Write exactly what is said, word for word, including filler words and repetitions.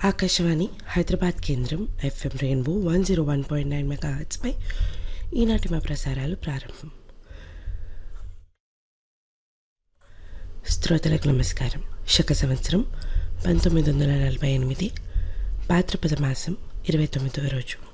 ఆకాశవాణి హైదరాబాద్ కేంద్రం FM rainbow one zero one point nine mega హెర్ట్జ్పై ఈనాటి మా ప్రసారాలు ప్రారంభం. శ్రోతలకు నమస్కారం. శక సంవత్సరం పంతొమ్మిది వందల నలభై ఎనిమిది భాద్రపద మాసం ఇరవై తొమ్మిదవ రోజు